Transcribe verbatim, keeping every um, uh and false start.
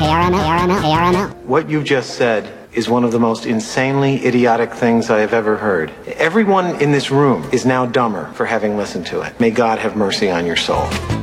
K R M L, K R M L, K R M L. What you just said is one of the most insanely idiotic things I have ever heard. Everyone in this room is now dumber for having listened to it. May God have mercy on your soul.